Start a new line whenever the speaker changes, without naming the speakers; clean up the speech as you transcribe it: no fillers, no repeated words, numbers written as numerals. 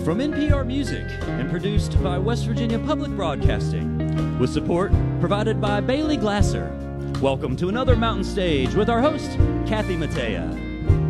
From NPR Music and produced by West Virginia Public Broadcasting, with support provided by Bailey Glasser. Welcome to another Mountain Stage with our host, Kathy Matea.